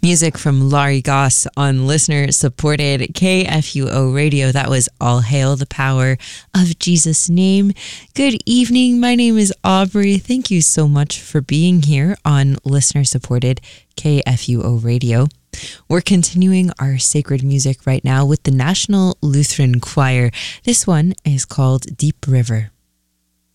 Music from Laurie Goss on listener-supported KFUO Radio. That was All Hail the Power of Jesus' Name. Good evening. My name is Aubrey. Thank you so much for being here on listener-supported KFUO Radio. We're continuing our sacred music right now with the National Lutheran Choir. This one is called Deep River.